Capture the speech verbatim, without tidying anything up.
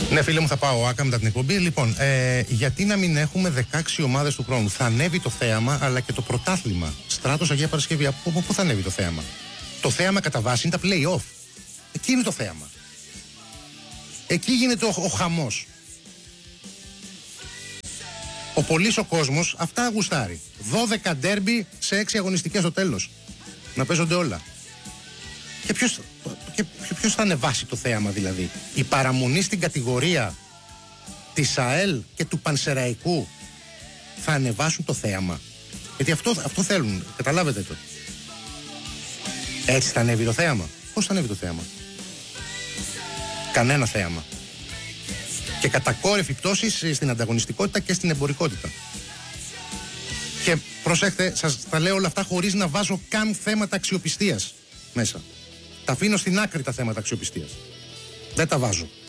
Ναι, φίλε μου, θα πάω άκα μετά την εκπομπή. Λοιπόν, ε, γιατί να μην έχουμε δεκαέξι ομάδες του χρόνου? Θα ανέβει το θέαμα, αλλά και το πρωτάθλημα. Στράτος Αγία Παρασκευή. Από πού θα ανέβει το θέαμα? Το θέαμα κατά βάση είναι τα play-off. Εκεί είναι το θέαμα. Εκεί γίνεται ο, ο χαμός. Ο πολύς ο κόσμος αυτά γουστάρει. δώδεκα ντέρμπι σε έξι αγωνιστικές στο τέλος. Να παίζονται όλα. Και ποιος, και ποιος θα ανεβάσει το θέαμα δηλαδή? Η παραμονή στην κατηγορία της ΑΕΛ και του Πανσεραϊκού θα ανεβάσουν το θέαμα? Γιατί αυτό, αυτό θέλουν, καταλάβετε το. Έτσι θα ανέβει το θέαμα? Πώς θα ανέβει το θέαμα? Κανένα θέαμα. Και κατακόρυφη πτώση στην ανταγωνιστικότητα και στην εμπορικότητα. Και προσέχτε, σας τα λέω όλα αυτά χωρίς να βάζω καν θέματα αξιοπιστίας μέσα. Τα αφήνω στην άκρη τα θέματα αξιοπιστίας. Δεν τα βάζω.